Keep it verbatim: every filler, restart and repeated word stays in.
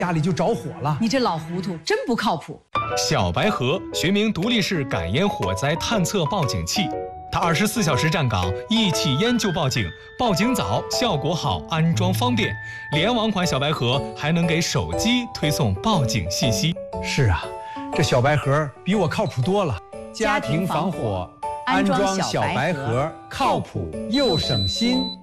家里就着火了。 你这老糊涂，真不靠谱。 小白盒学名独立式感烟火灾探测报警器，它二十四小时站岗，一起烟就报警，报警早，效果好，安装方便。联网款小白盒还能给手机推送报警信息。 是啊，这小白盒比我靠谱多了。家庭防火，安装小白盒，靠谱又省心。